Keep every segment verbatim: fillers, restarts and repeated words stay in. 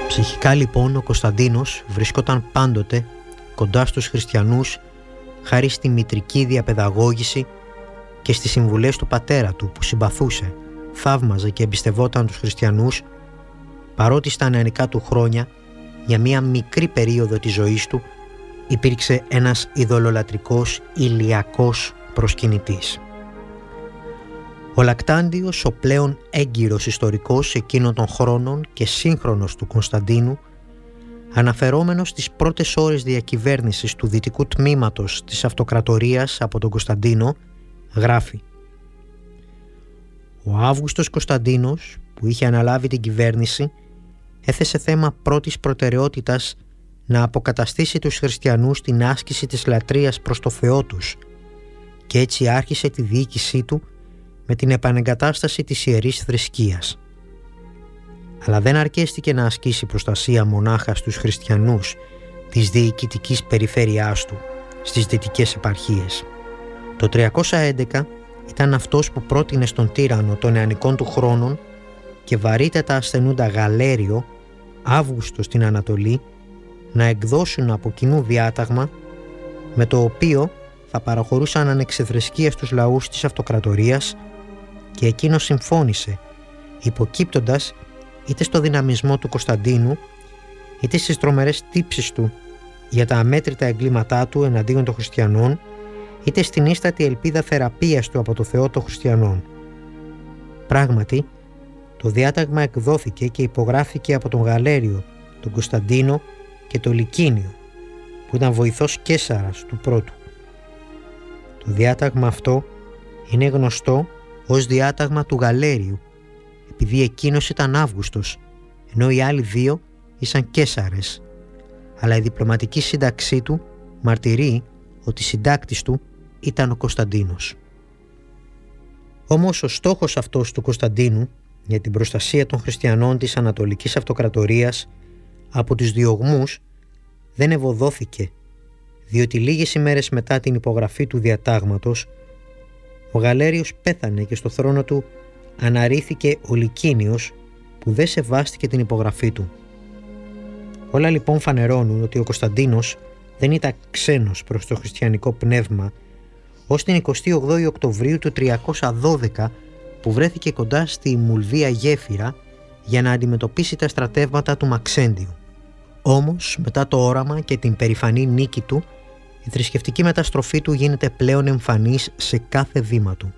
Ψυχικά λοιπόν ο Κωνσταντίνος βρισκόταν πάντοτε κοντά στους χριστιανούς χάρη στη μητρική διαπαιδαγώγηση και στις συμβουλές του πατέρα του που συμπαθούσε, θαύμαζε και εμπιστευόταν τους χριστιανούς, παρότι στα νεανικά του χρόνια για μία μικρή περίοδο της ζωής του υπήρξε ένας ειδωλολατρικός ηλιακός προσκυνητής. Ο Λακτάντιος, ο πλέον έγκυρος ιστορικός εκείνων των χρόνων και σύγχρονος του Κωνσταντίνου, αναφερόμενος στις πρώτες ώρες διακυβέρνησης του δυτικού τμήματος της αυτοκρατορίας από τον Κωνσταντίνο, γράφει: «Ο Αύγουστος Κωνσταντίνος, που είχε αναλάβει την κυβέρνηση, έθεσε θέμα πρώτης προτεραιότητας να αποκαταστήσει τους χριστιανούς την άσκηση της λατρείας προς το Θεό τους και έτσι άρχισε τη διοίκησή του με την επανεγκατάσταση της ιερής θρησκείας. Αλλά δεν αρκέστηκε να ασκήσει προστασία μονάχα στους χριστιανούς της διοικητικής περιφέρειάς του στις δυτικές επαρχίες. Το τριακόσια έντεκα ήταν αυτός που πρότεινε στον τύραννο των νεανικών του χρόνων και βαρύτατα ασθενούντα Γαλέριο, Αύγουστο στην Ανατολή, να εκδώσουν από κοινού διάταγμα με το οποίο θα παραχωρούσαν ανεξιθρησκεία στους λαούς της αυτοκρατορίας, και εκείνος συμφώνησε, υποκύπτοντας είτε στο δυναμισμό του Κωνσταντίνου είτε στις τρομερές τύψεις του για τα αμέτρητα εγκλήματά του εναντίον των χριστιανών, είτε στην ίστατη ελπίδα θεραπείας του από το Θεό των χριστιανών. Πράγματι, το διάταγμα εκδόθηκε και υπογράφηκε από τον Γαλέριο, τον Κωνσταντίνο και τον Λικίνιο, που ήταν βοηθός Καίσαρας του πρώτου. Το διάταγμα αυτό είναι γνωστό ως διάταγμα του Γαλέριου, επειδή εκείνος ήταν Αύγουστος, ενώ οι άλλοι δύο ήσαν Καίσαρες, αλλά η διπλωματική σύνταξή του μαρτυρεί ότι συντάκτης του ήταν ο Κωνσταντίνος. Όμως ο στόχος αυτός του Κωνσταντίνου για την προστασία των χριστιανών της Ανατολικής Αυτοκρατορίας από τους διωγμούς δεν ευωδόθηκε, διότι λίγες ημέρες μετά την υπογραφή του διατάγματος ο Γαλέριος πέθανε και στο θρόνο του αναρρύθηκε ο Λικίνιος, που δεν σεβάστηκε την υπογραφή του. Όλα λοιπόν φανερώνουν ότι ο Κωνσταντίνος δεν ήταν ξένος προς το χριστιανικό πνεύμα ως την εικοστή όγδοη Οκτωβρίου του τριακόσια δώδεκα, που βρέθηκε κοντά στη Μουλβία Γέφυρα για να αντιμετωπίσει τα στρατεύματα του Μαξέντιου. Όμως μετά το όραμα και την περηφανή νίκη του, η θρησκευτική μεταστροφή του γίνεται πλέον εμφανής σε κάθε βήμα του.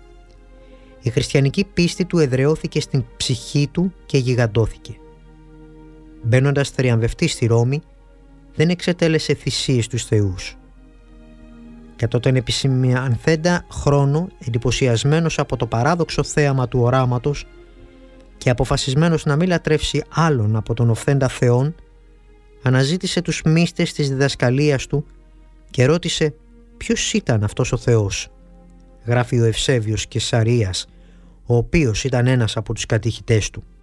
Η χριστιανική πίστη του εδραιώθηκε στην ψυχή του και γιγαντώθηκε. Μπαίνοντας θριαμβευτής στη Ρώμη, δεν εξετέλεσε θυσίες στους θεούς. Κατά τον επισημιανθέντα χρόνο, εντυπωσιασμένος από το παράδοξο θέαμα του οράματος και αποφασισμένος να μην λατρεύσει άλλον από τον οφθέντα Θεόν, αναζήτησε τους μύστες της διδασκαλίας του και ρώτησε ποιος ήταν αυτός ο Θεός. Γράφει ο Ευσέβιος Κεσαρίας, ο οποίος ήταν ένας από τους κατηχητές του.